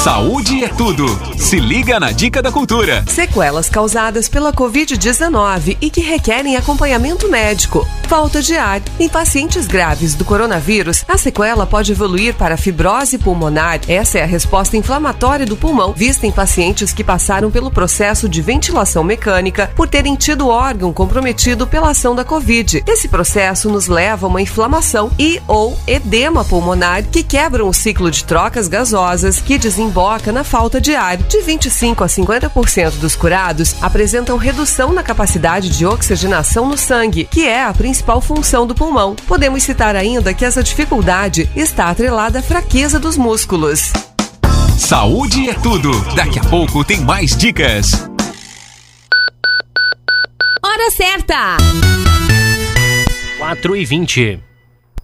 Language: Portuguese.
Saúde é tudo. Se liga na Dica da Cultura. Sequelas causadas pela Covid-19 e que requerem acompanhamento médico. Falta de ar. Em pacientes graves do coronavírus, a sequela pode evoluir para fibrose pulmonar. Essa é a resposta inflamatória do pulmão, vista em pacientes que passaram pelo processo de ventilação mecânica por terem tido órgão comprometido pela ação da Covid. Esse processo nos leva a uma inflamação e ou edema pulmonar que quebram o ciclo de trocas gasosas que desemboca na falta de ar. De 25% a 50% dos curados apresentam redução na capacidade de oxigenação no sangue, que é a principal função do pulmão. Podemos citar ainda que essa dificuldade está atrelada à fraqueza dos músculos. Saúde é tudo. Daqui a pouco tem mais dicas. Hora certa! 4h20.